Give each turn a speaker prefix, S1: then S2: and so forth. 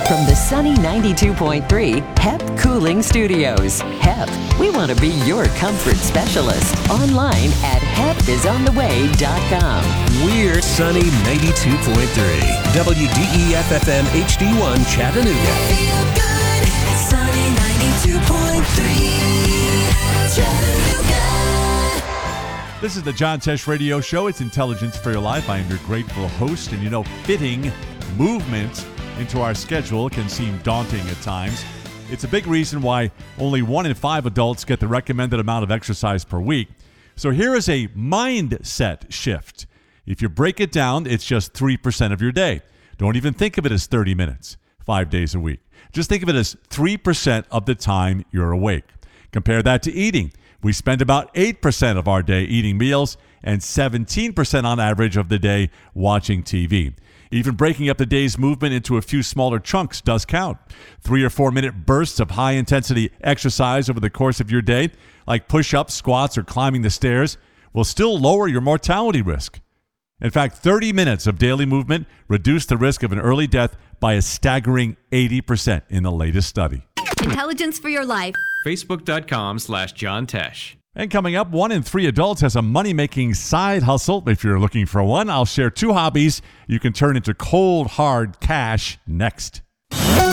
S1: from the sunny 92.3 HEP Cooling Studios. HEP, we want to be your comfort specialist. Online at HEPisontheway.com.
S2: We're sunny 92.3 WDEF-FM HD1 Chattanooga.
S3: Feel good, sunny 92.3 Chattanooga.
S4: This is the John Tesh Radio Show. It's Intelligence for Your Life. I am your grateful host. And you know, fitting movement into our schedule can seem daunting at times. It's a big reason why only 1 in 5 adults get the recommended amount of exercise per week. So here is a mindset shift. If you break it down, it's just 3% of your day. Don't even think of it as 30 minutes, 5 days a week. Just think of it as 3% of the time you're awake. Compare that to eating. We spend about 8% of our day eating meals and 17% on average of the day watching TV. Even breaking up the day's movement into a few smaller chunks does count. 3 or 4 minute bursts of high-intensity exercise over the course of your day, like push-ups, squats, or climbing the stairs, will still lower your mortality risk. In fact, 30 minutes of daily movement reduced the risk of an early death by a staggering 80% in the latest study.
S5: Intelligence for your life.
S6: Facebook.com/John Tesh.
S4: And coming up, 1 in 3 adults has a money-making side hustle. If you're looking for one, I'll share 2 hobbies you can turn into cold, hard cash next.